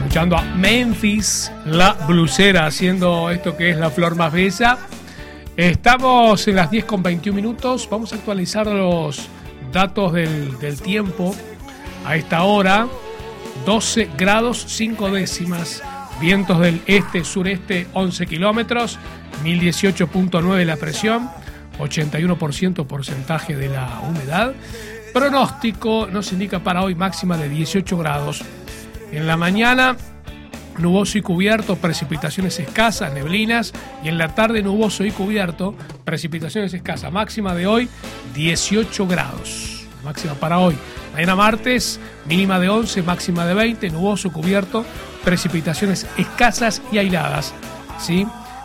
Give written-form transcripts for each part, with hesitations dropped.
escuchando a Memphis, la blusera, haciendo esto que es la flor más bella. Estamos en las 10:21. Vamos a actualizar los datos del tiempo a esta hora. 12 grados 5 décimas, vientos del este-sureste 11 kilómetros, 1018.9 la presión, 81% porcentaje de la humedad. Pronóstico nos indica para hoy máxima de 18 grados. En la mañana nuboso y cubierto, precipitaciones escasas, neblinas, y en la tarde nuboso y cubierto, precipitaciones escasas. Máxima de hoy 18 grados. Máxima para hoy. Mañana martes, mínima de 11, máxima de 20, nuboso, cubierto, precipitaciones escasas y aisladas. ¿Sí?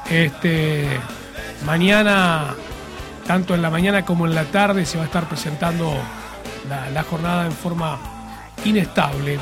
Mañana, tanto en la mañana como en la tarde, se va a estar presentando la jornada en forma inestable.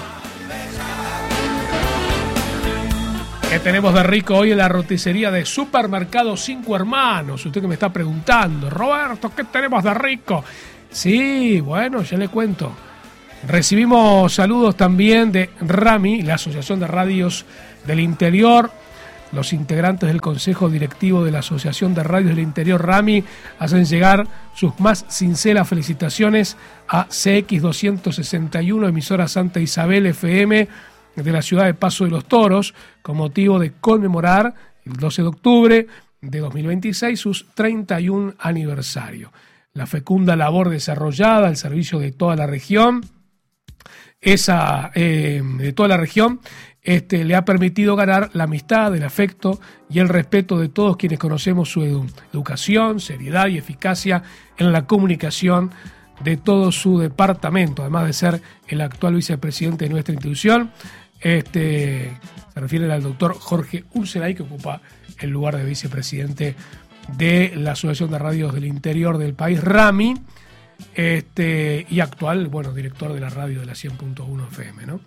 ¿Qué tenemos de rico hoy en la roticería de Supermercado Cinco Hermanos? Usted que me está preguntando, Roberto, ¿qué tenemos de rico? Sí, bueno, ya le cuento. Recibimos saludos también de RAMI, la Asociación de Radios del Interior. Los integrantes del Consejo Directivo de la Asociación de Radios del Interior, RAMI, hacen llegar sus más sinceras felicitaciones a CX261, emisora Santa Isabel FM, de la ciudad de Paso de los Toros, con motivo de conmemorar el 12 de octubre de 2026 sus 31 aniversario. La fecunda labor desarrollada al servicio de toda la región, le ha permitido ganar la amistad, el afecto y el respeto de todos quienes conocemos su educación, seriedad y eficacia en la comunicación de todo su departamento, además de ser el actual vicepresidente de nuestra institución. Se refiere al doctor Jorge Urselay, que ocupa el lugar de vicepresidente de la Asociación de Radios del Interior del país, RAMI, y actual, director de la radio de la 100.1 FM, ¿no?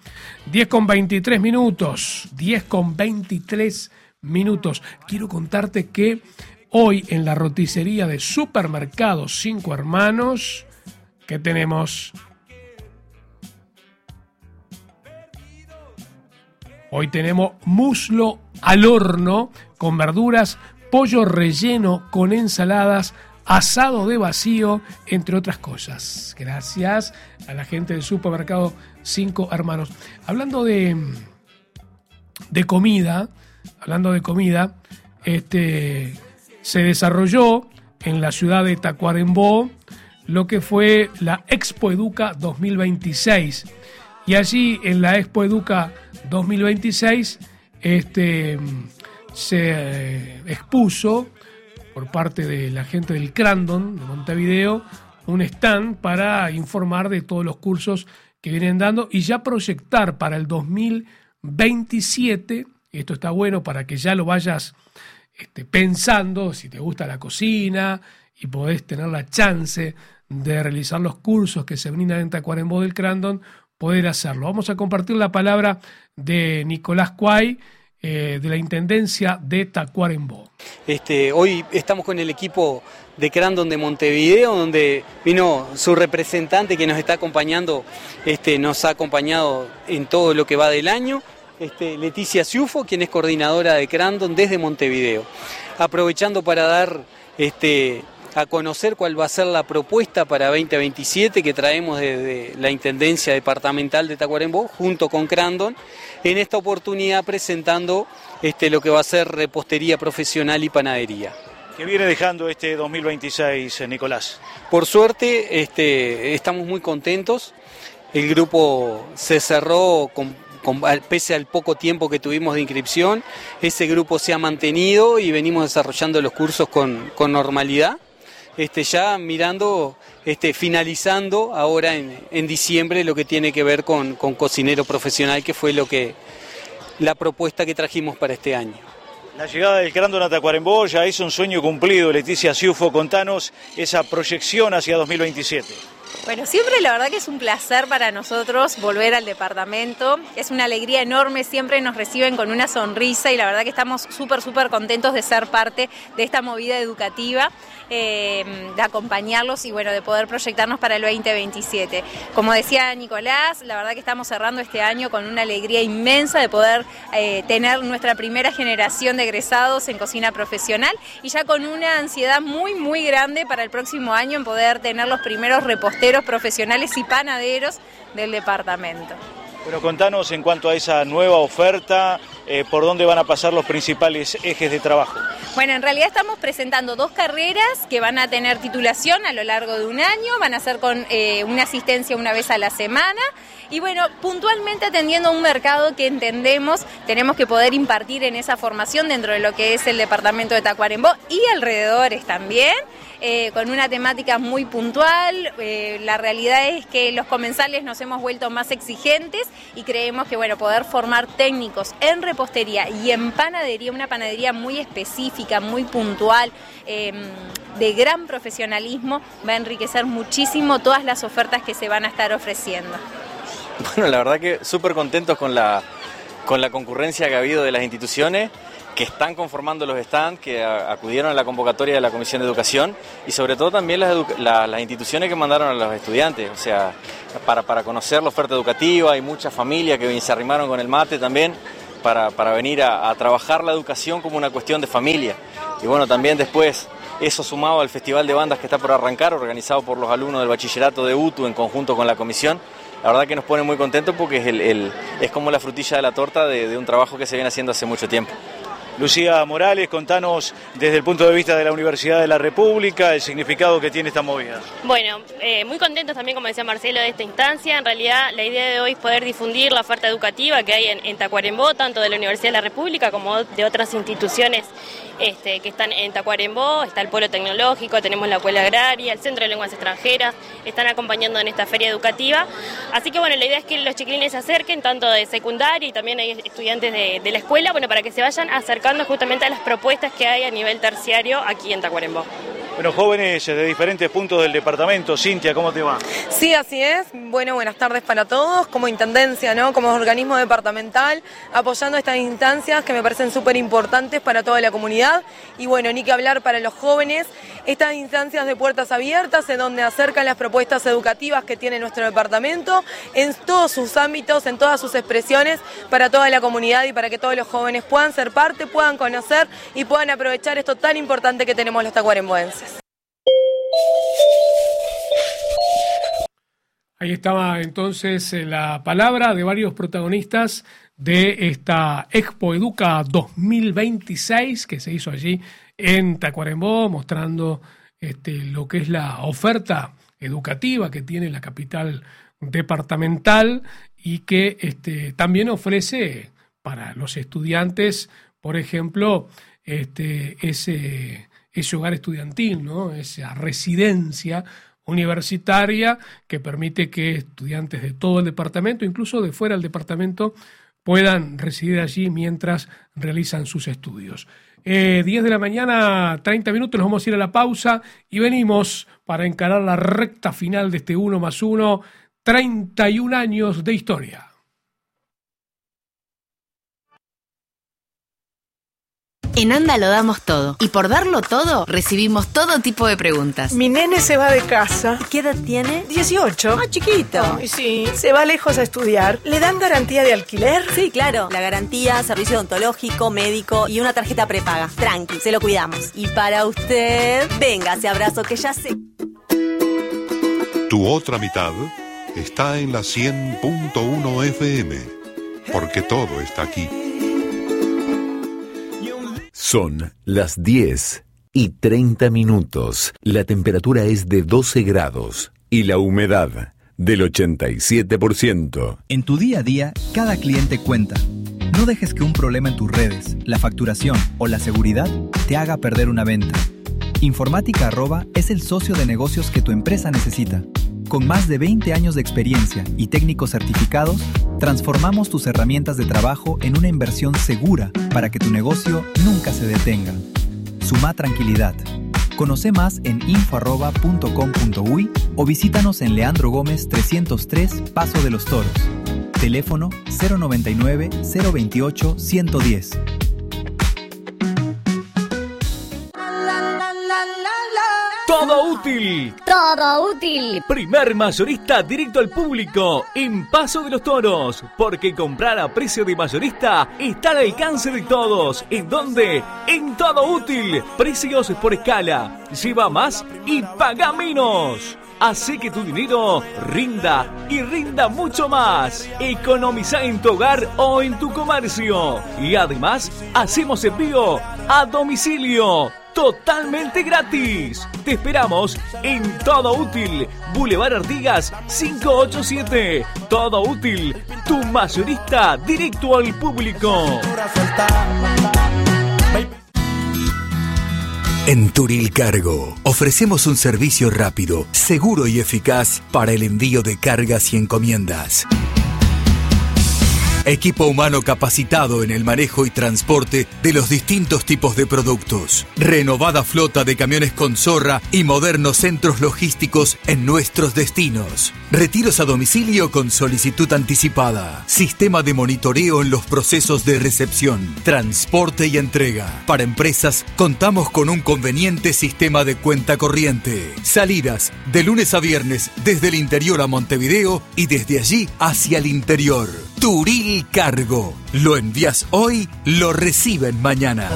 10:23 minutos. Quiero contarte que hoy en la roticería de Supermercado Cinco Hermanos, ¿qué tenemos? Hoy tenemos muslo al horno con verduras, pollo relleno con ensaladas, asado de vacío, entre otras cosas. Gracias a la gente del Supermercado Cinco Hermanos. Hablando de comida, se desarrolló en la ciudad de Tacuarembó lo que fue la Expo Educa 2026. Y allí en la Expo Educa 2026 se expuso por parte de la gente del Crandon de Montevideo un stand para informar de todos los cursos que vienen dando y ya proyectar para el 2027, y esto está bueno para que ya lo vayas pensando, si te gusta la cocina y podés tener la chance de realizar los cursos que se brindan en Tacuarembó del Crandon, poder hacerlo. Vamos a compartir la palabra de Nicolás Cuay, de la Intendencia de Tacuarembó. Hoy estamos con el equipo de Crandon de Montevideo, donde vino su representante que nos está acompañando, nos ha acompañado en todo lo que va del año, Leticia Ciufo, quien es coordinadora de Crandon desde Montevideo. Aprovechando para dar a conocer cuál va a ser la propuesta para 2027 que traemos desde la Intendencia Departamental de Tacuarembó junto con Crandon, en esta oportunidad presentando lo que va a ser repostería profesional y panadería. ¿Qué viene dejando este 2026, Nicolás? Por suerte estamos muy contentos. El grupo se cerró pese al poco tiempo que tuvimos de inscripción. Ese grupo se ha mantenido y venimos desarrollando los cursos con normalidad. Ya mirando, finalizando ahora en diciembre lo que tiene que ver con cocinero profesional, que fue la propuesta que trajimos para este año. La llegada del Crandon a Tacuarembó ya es un sueño cumplido. Leticia Ciufo, contanos esa proyección hacia 2027. Bueno, siempre la verdad que es un placer para nosotros volver al departamento, es una alegría enorme, siempre nos reciben con una sonrisa y la verdad que estamos súper contentos de ser parte de esta movida educativa, de acompañarlos y bueno, de poder proyectarnos para el 2027. Como decía Nicolás, la verdad que estamos cerrando este año con una alegría inmensa de poder tener nuestra primera generación de egresados en cocina profesional y ya con una ansiedad muy grande para el próximo año en poder tener los primeros reposteros profesionales y panaderos del departamento. Bueno, contanos en cuanto a esa nueva oferta, por dónde van a pasar los principales ejes de trabajo. Bueno, en realidad estamos presentando 2 carreras que van a tener titulación a lo largo de un año, van a ser con una asistencia una vez a la semana y bueno, puntualmente atendiendo a un mercado que entendemos tenemos que poder impartir en esa formación dentro de lo que es el departamento de Tacuarembó y alrededores también. Con una temática muy puntual, la realidad es que los comensales nos hemos vuelto más exigentes y creemos que bueno, poder formar técnicos en repostería y en panadería, una panadería muy específica, muy puntual, de gran profesionalismo, va a enriquecer muchísimo todas las ofertas que se van a estar ofreciendo. Bueno, la verdad que súper contentos con la concurrencia que ha habido de las instituciones que están conformando los stands, que acudieron a la convocatoria de la Comisión de Educación y sobre todo también las instituciones que mandaron a los estudiantes, o sea, para conocer la oferta educativa. Hay muchas familias que se arrimaron con el mate también para venir a trabajar la educación como una cuestión de familia. Y bueno, también después eso sumado al Festival de Bandas que está por arrancar, organizado por los alumnos del bachillerato de UTU en conjunto con la comisión. La verdad que nos pone muy contentos porque es como la frutilla de la torta de un trabajo que se viene haciendo hace mucho tiempo. Lucía Morales, contanos desde el punto de vista de la Universidad de la República el significado que tiene esta movida. Bueno, muy contentos también, como decía Marcelo, de esta instancia. En realidad la idea de hoy es poder difundir la oferta educativa que hay en Tacuarembó, tanto de la Universidad de la República como de otras instituciones que están en Tacuarembó. Está el Polo Tecnológico, tenemos la Escuela Agraria, el Centro de Lenguas Extranjeras, están acompañando en esta feria educativa. Así que bueno, la idea es que los chiquilines se acerquen, tanto de secundaria y también hay estudiantes de la escuela, bueno, para que se vayan acercando justamente a las propuestas que hay a nivel terciario aquí en Tacuarembó. Bueno, jóvenes de diferentes puntos del departamento. Cintia, ¿cómo te va? Sí, así es. Bueno, buenas tardes para todos. Como intendencia, ¿no? Como organismo departamental, apoyando estas instancias que me parecen súper importantes para toda la comunidad. Y bueno, ni que hablar para los jóvenes. Estas instancias de puertas abiertas en donde acercan las propuestas educativas que tiene nuestro departamento en todos sus ámbitos, en todas sus expresiones, para toda la comunidad y para que todos los jóvenes puedan ser parte, puedan conocer y puedan aprovechar esto tan importante que tenemos los tacuaremboenses. Ahí estaba entonces la palabra de varios protagonistas de esta Expo Educa 2026 que se hizo allí en Tacuarembó, mostrando lo que es la oferta educativa que tiene la capital departamental y que también ofrece para los estudiantes, por ejemplo, ese hogar estudiantil, ¿no? Esa residencia universitaria que permite que estudiantes de todo el departamento, incluso de fuera del departamento, puedan residir allí mientras realizan sus estudios. 10 de la mañana, 30 minutos, nos vamos a ir a la pausa y venimos para encarar la recta final de este 1+1, 31 años de historia. En ANDA lo damos todo. Y por darlo todo, recibimos todo tipo de preguntas. Mi nene se va de casa. ¿Qué edad tiene? 18. Ah, chiquito. Ay, sí. Se va lejos a estudiar. ¿Le dan garantía de alquiler? Sí, claro. La garantía, servicio odontológico, médico y una tarjeta prepaga. Tranqui, se lo cuidamos. Y para usted, venga, ese abrazo que ya sé. Tu otra mitad está en la 100.1 FM. Porque todo está aquí. Son las 10:30. La temperatura es de 12 grados y la humedad del 87%. En tu día a día, cada cliente cuenta. No dejes que un problema en tus redes, la facturación o la seguridad te haga perder una venta. Informática Arroba es el socio de negocios que tu empresa necesita. Con más de 20 años de experiencia y técnicos certificados, transformamos tus herramientas de trabajo en una inversión segura para que tu negocio nunca se detenga. Suma tranquilidad. Conoce más en info@.com.uy o visítanos en Leandro Gómez 303, Paso de los Toros. Teléfono 099 028 110. Todo útil. Todo útil. Primer mayorista directo al público en Paso de los Toros. Porque comprar a precio de mayorista está al alcance de todos. ¿En dónde? En Todo Útil. Precios por escala. Lleva más y paga menos. Hace que tu dinero rinda y rinda mucho más. Economiza en tu hogar o en tu comercio. Y además, hacemos envío a domicilio. Totalmente gratis. Te esperamos en Todo Útil, Boulevard Artigas 587. Todo Útil, tu mayorista directo al público. En Turil Cargo ofrecemos un servicio rápido, seguro y eficaz para el envío de cargas y encomiendas. Equipo humano capacitado en el manejo y transporte de los distintos tipos de productos. Renovada flota de camiones con zorra y modernos centros logísticos en nuestros destinos. Retiros a domicilio con solicitud anticipada. Sistema de monitoreo en los procesos de recepción, transporte y entrega. Para empresas, contamos con un conveniente sistema de cuenta corriente. Salidas de lunes a viernes desde el interior a Montevideo y desde allí hacia el interior. Turil Cargo. Lo envías hoy, lo reciben mañana.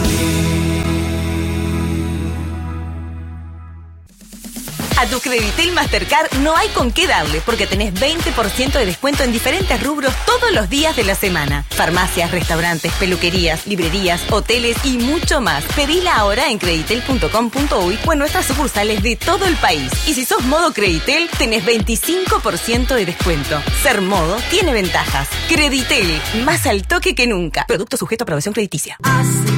A tu Creditel Mastercard no hay con qué darle, porque tenés 20% de descuento en diferentes rubros todos los días de la semana. Farmacias, restaurantes, peluquerías, librerías, hoteles y mucho más. Pedila ahora en creditel.com.uy o en nuestras sucursales de todo el país. Y si sos modo Creditel, tenés 25% de descuento. Ser modo tiene ventajas. Creditel, más al toque que nunca. Producto sujeto a aprobación crediticia.